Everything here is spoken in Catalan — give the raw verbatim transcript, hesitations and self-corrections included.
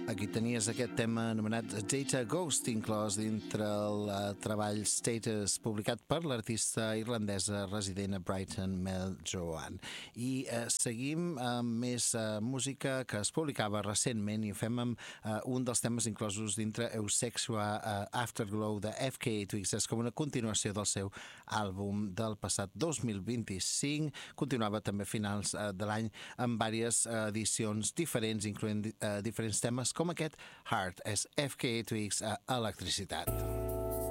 Aquí tenies aquest tema anomenat Data Ghost, inclòs dintre el uh, treball Status, publicat per l'artista irlandesa resident a Brighton, Mel Joanne. I uh, seguim amb més uh, música que es publicava recentment i ho fem amb uh, un dels temes inclosos dintre Eusexua uh, Afterglow de F K Twigs. És com una continuació del seu àlbum del passat dos mil vint-i-cinc. Continuava també a finals uh, de l'any amb diverses uh, edicions diferents, incloent uh, diferents temes com aquest Heart, és F K Twigs a Electricitat.